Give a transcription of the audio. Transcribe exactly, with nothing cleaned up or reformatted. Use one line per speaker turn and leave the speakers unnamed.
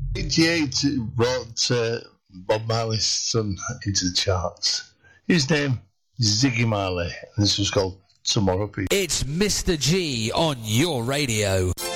eighty-eight brought uh, Bob Marley's son into the charts. His name is Ziggy Marley, and this was called Tomorrow People.
It's Mister G on your radio.